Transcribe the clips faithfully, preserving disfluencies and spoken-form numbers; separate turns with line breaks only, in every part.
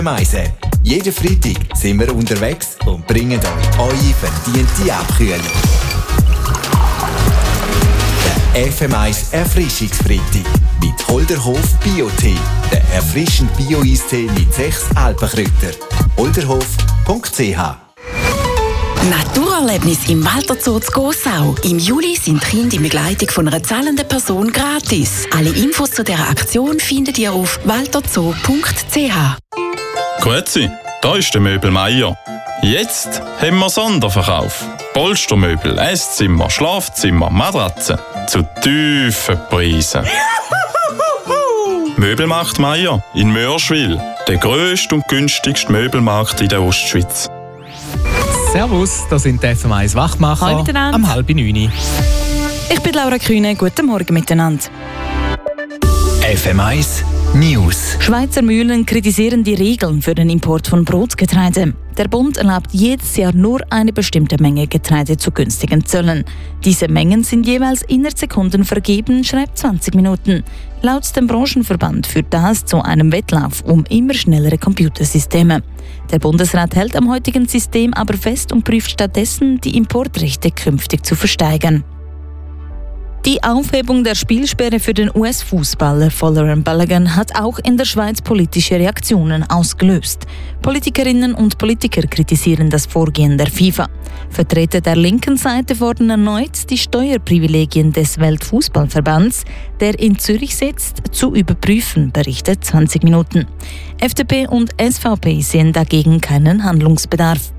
Meise. Jeden Freitag sind wir unterwegs und bringen euch eure verdiente Abkühlung. Der F M eins Erfrischungsfreitag mit Holderhof Bio-Tee. Der erfrischende Bio-Eistee mit sechs Alpenkräutern. holderhof punkt c h
Naturerlebnis im Walter Zoo zu Gossau. Im Juli sind Kinder in Begleitung von einer zahlenden Person gratis. Alle Infos zu dieser Aktion findet ihr auf walterzoo punkt c h.
Grüezi, da ist der Möbel Meier. Jetzt haben wir Sonderverkauf. Polstermöbel, Esszimmer, Schlafzimmer, Matratzen zu tiefen Preisen. Möbelmarkt Meier in Mörschwil, der grösste und günstigste Möbelmarkt in der Ostschweiz.
Servus, das sind die F M eins Wachmacher
Hallo miteinander.
am halb neun.
Ich bin Laura Kühne, guten Morgen miteinander.
F M eins News.
Schweizer Mühlen kritisieren die Regeln für den Import von Brotgetreide. Der Bund erlaubt jedes Jahr nur eine bestimmte Menge Getreide zu günstigen Zöllen. Diese Mengen sind jeweils innerhalb Sekunden vergeben, schreibt zwanzig Minuten. Laut dem Branchenverband führt das zu einem Wettlauf um immer schnellere Computersysteme. Der Bundesrat hält am heutigen System aber fest und prüft stattdessen, die Importrechte künftig zu versteigern. Die Aufhebung der Spielsperre für den U S-Fußballer Folarin Balogun hat auch in der Schweiz politische Reaktionen ausgelöst. Politikerinnen und Politiker kritisieren das Vorgehen der FIFA. Vertreter der linken Seite fordern erneut, die Steuerprivilegien des Weltfußballverbands, der in Zürich sitzt, zu überprüfen, berichtet zwanzig Minuten. F D P und S V P sehen dagegen keinen Handlungsbedarf.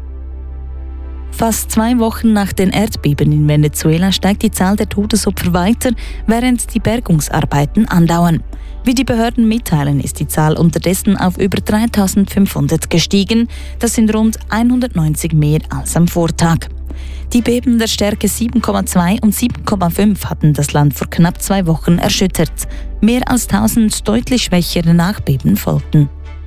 Fast zwei Wochen nach den Erdbeben in Venezuela steigt die Zahl der Todesopfer weiter, während die Bergungsarbeiten andauern. Wie die Behörden mitteilen, ist die Zahl unterdessen auf über dreitausendfünfhundert gestiegen. Das sind rund hundertneunzig mehr als am Vortag. Die Beben der Stärke sieben Komma zwei und sieben Komma fünf hatten das Land vor knapp zwei Wochen erschüttert. Mehr als tausend deutlich schwächere Nachbeben folgten.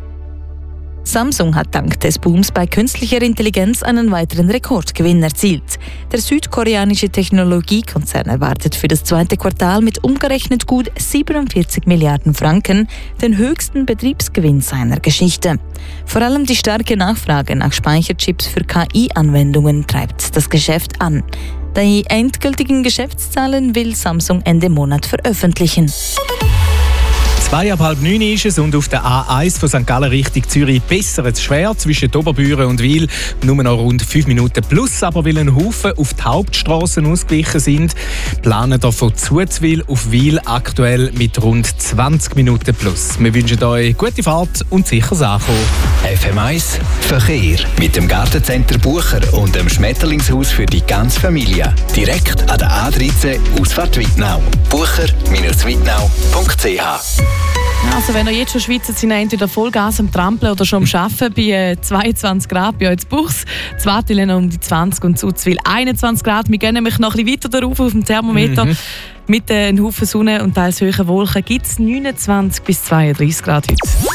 Samsung hat dank des Booms bei künstlicher Intelligenz einen weiteren Rekordgewinn erzielt. Der südkoreanische Technologiekonzern erwartet für das zweite Quartal mit umgerechnet gut siebenundvierzig Milliarden Franken den höchsten Betriebsgewinn seiner Geschichte. Vor allem die starke Nachfrage nach Speicherchips für K I-Anwendungen treibt das Geschäft an. Die endgültigen Geschäftszahlen will Samsung Ende Monat veröffentlichen.
Zwei ab halb neun ist es und auf der A eins von Sankt Gallen Richtung Zürich bessert es schwer zwischen Oberbüren und Wil. Nur noch rund fünf Minuten plus, aber weil ein Haufen auf die Hauptstrassen ausgewichen sind, planen wir von Zuzwil auf Wil aktuell mit rund zwanzig Minuten plus. Wir wünschen euch gute Fahrt und sicheres Ankommen.
F M eins Verkehr mit dem Gartencenter Bucher und dem Schmetterlingshaus für die ganze Familie. Direkt an der A dreizehn Ausfahrt Wittnau. bucher Bindestrich wittnau punkt c h.
Also wenn ihr jetzt schon schwitzt, sind entweder Vollgas am Trampeln oder schon am Arbeiten bei äh, zweiundzwanzig Grad bei euch in Buchs. Zu Wattilen um die zwanzig und zu Zuzwil einundzwanzig Grad. Wir gehen nämlich noch ein bisschen weiter darauf auf dem Thermometer. Mhm. Mit äh, einem Haufen Sonne und teils hohen Wolken gibt es neunundzwanzig bis zweiunddreißig Grad heute.